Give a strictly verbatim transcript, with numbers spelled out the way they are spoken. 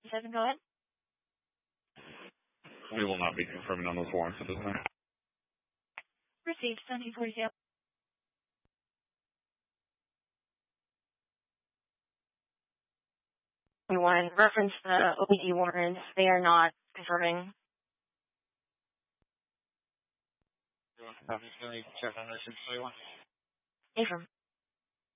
Seven, go ahead. We will not be confirming on those warrants at this time. Received, seventeen forty-seven. We want to reference the O P D warrants. They are not confirming. I'm just going to check on this in twenty-one. Affirm.